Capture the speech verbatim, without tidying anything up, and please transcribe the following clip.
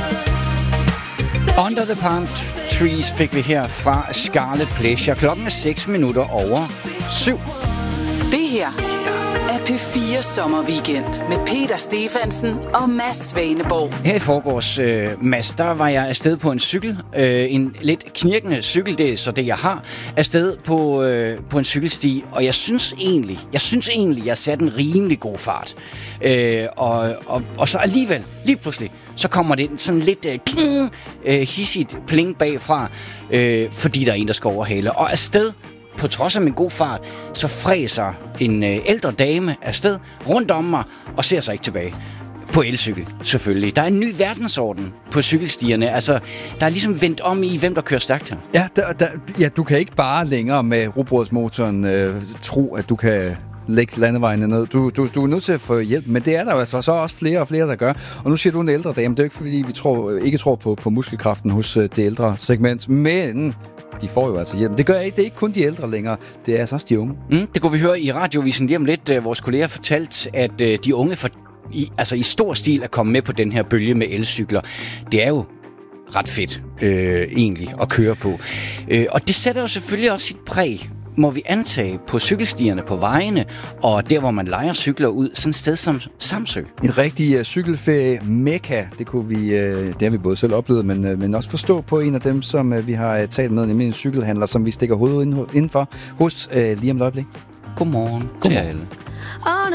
Under the Palm Trees fik vi her fra Scarlet Pleasure. Klokken er seks minutter over syv. Det her er P fire Sommerweekend med Peter Stefansen og Mads Svaneborg. Her i forgårs, øh, Mads, der var jeg afsted på en cykel. Øh, en lidt knirkende cykel, det er så det, jeg har. Afsted på, øh, på en cykelsti, og jeg synes egentlig, jeg synes egentlig, jeg satte en rimelig god fart. Øh, og, og, og så alligevel, lige pludselig, så kommer det sådan lidt øh, kling, øh, hissigt pling bagfra, øh, fordi der er en, der skal overhale. Og afsted, på trods af min god fart, så fræser en øh, ældre dame afsted rundt om mig og ser sig ikke tilbage. På elcykel, selvfølgelig. Der er en ny verdensorden på cykelstierne. Altså, der er ligesom vendt om i, hvem der kører stærkt her. Ja, der, der, ja du kan ikke bare længere med rugbrødsmotoren øh, tro, at du kan lægge landevejene ned. Du, du, du er nødt til at få hjælp, men det er der jo altså så også flere og flere, der gør. Og nu siger du en ældre dame. Det er jo ikke, fordi vi tror, ikke tror på, på muskelkraften hos øh, det ældre segment, men de får jo altså hjælp. Det gør ikke, det er ikke kun de ældre længere, det er altså også de unge. Mm, det kunne vi høre i radiovisen lige om lidt. Vores kolleger fortalt, at øh, de unge for, i, altså i stor stil er kommet med på den her bølge med elcykler. Det er jo ret fedt øh, egentlig at køre på. Øh, og det sætter jo selvfølgelig også sit præg, må vi antage, på cykelstierne på vejene, og der, hvor man lejer cykler ud, sådan et sted som Samsø. En rigtig uh, cykelferie mekka, det kunne vi, uh, det har vi både selv oplevet, men, uh, men også forstå på en af dem, som uh, vi har uh, talt med, nemlig en cykelhandler, som vi stikker hovedet indenfor hos uh, lige om et øjeblik. Godmorgen, Godmorgen. til alle.